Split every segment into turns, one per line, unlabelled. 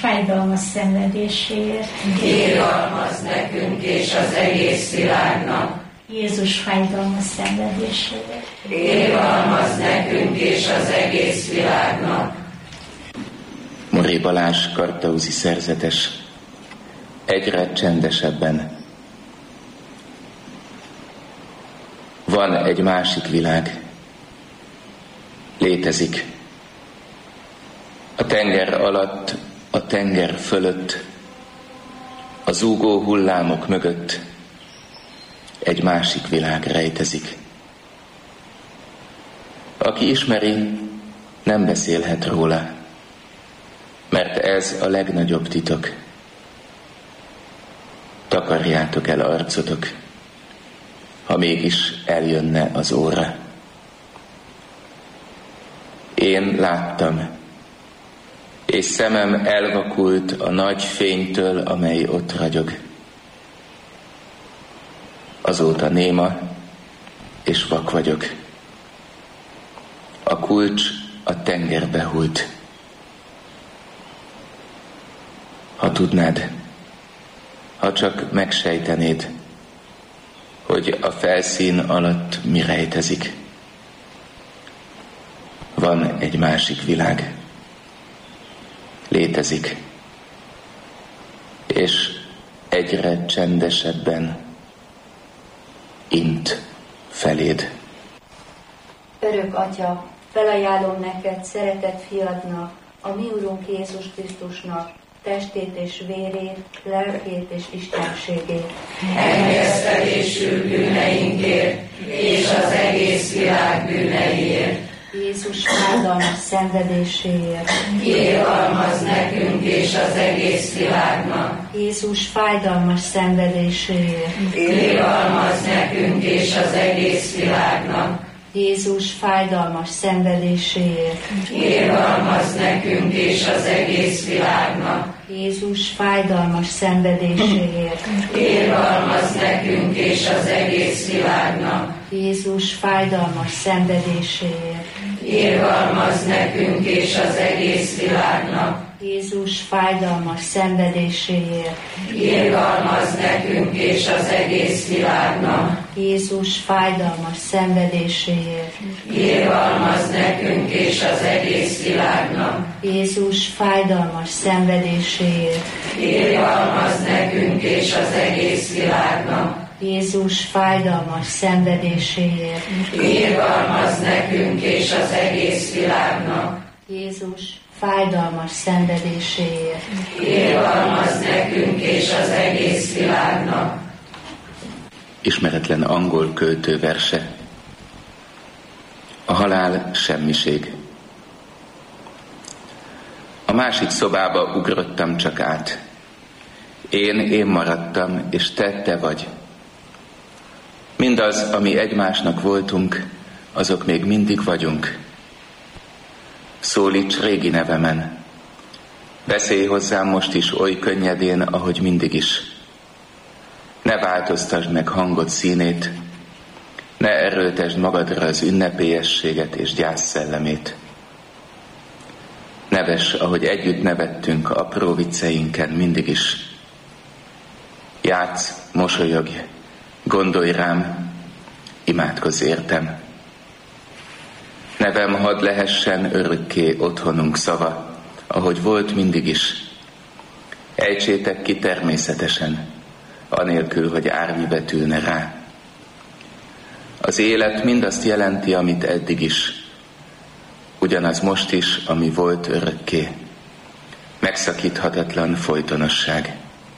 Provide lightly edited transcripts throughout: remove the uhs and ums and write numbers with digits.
fájdalmas szenvedéséért.
Kéralmazz nekünk és az egész világnak.
Jézus fájdalmas szenvedéséért.
Kéralmazz nekünk és az egész világnak.
Moré Balázs kartauzi szerzetes, egyre csendesebben. Van egy másik világ. Létezik. A tenger alatt, a tenger fölött, a zúgó hullámok mögött egy másik világ rejtezik. Aki ismeri, nem beszélhet róla, mert ez a legnagyobb titok. Takarjátok el arcotok, ha mégis eljönne az óra. Én láttam, és szemem elvakult a nagy fénytől, amely ott ragyog. Azóta néma és vak vagyok. A kulcs a tengerbe hult. Ha tudnád, ha csak megsejtenéd, hogy a felszín alatt mi rejtezik. Van egy másik világ. Létezik. És egyre csendesebben int feléd.
Örök Atya, felajánlom neked szeretett fiadnak, a mi Urunk Jézus Krisztusnak, testét és vérét, lelkét és istenségét.
Engesztelésül bűneinkért, és az egész világ bűneiért.
Jézus fájdalmas szenvedéséért.
Kéralmazz nekünk és az egész világnak.
Jézus fájdalmas szenvedéséért.
Kéralmazz nekünk és az egész világnak.
Jézus fájdalmas szenvedéséért.
Kéralmazz nekünk és az egész világnak.
Jézus fájdalmas szenvedéséért.
Kéralmazz nekünk és az egész világnak.
Jézus fájdalmas szenvedéséért.
Kéralmazz nekünk és az egész világnak.
Jézus fájdalmas szenvedéséért.
Kéralmazz nekünk és az egész világnak.
Jézus fájdalmas szenvedéséért.
Kéralmazz nekünk és az egész világnak.
Jézus fájdalmas szenvedéséért.
Kéralmazz nekünk és az egész világnak.
Jézus fájdalmas szenvedéséért.
Kéralmazz nekünk és az egész világnak.
Jézus fájdalmas szenvedéséért.
Kéralmazz nekünk és az egész világnak.
Ismeretlen angol költő verse. A halál semmiség. A másik szobába ugrottam csak át. Én maradtam, és te vagy. Mindaz, ami egymásnak voltunk, azok még mindig vagyunk. Szólíts régi nevemen. Beszélj hozzám most is oly könnyedén, ahogy mindig is. Ne változtasd meg hangod színét, ne erőltesd magadra az ünnepélyességet és gyász szellemét. Nevess, ahogy együtt nevettünk apró vicceinken mindig is. Játsz, mosolyogj, gondolj rám, imádkozz értem. Nevem hadd lehessen örökké otthonunk szava, ahogy volt mindig is. Ejtsétek ki természetesen, anélkül, hogy árnyi betűne rá. Az élet mindazt jelenti, amit eddig is, ugyanaz most is, ami volt örökké. Megszakíthatatlan folytonosság.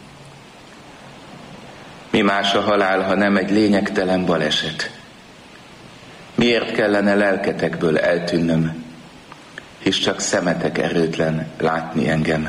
Mi más a halál, ha nem egy lényegtelen baleset? Miért kellene lelketekből eltűnnöm, hisz csak szemetek erőtlen látni engem?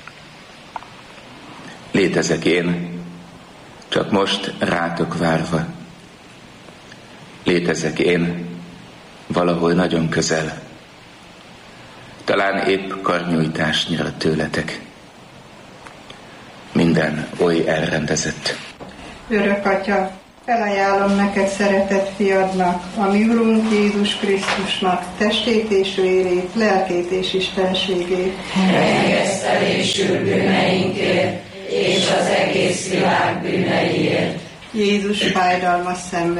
Létezek én, csak most rátok várva. Létezek én, valahol nagyon közel. Talán épp karnyújtásnyira tőletek. Minden oly elrendezett.
Örök Atya, Felajánlom neked, szeretett fiadnak, a mi Urunk Jézus Krisztusnak testét és vérét, lelkét és istenségét.
Megengesztelésül bűneinkért és az egész világ bűneiért.
Jézus fájdalmas szenvedését.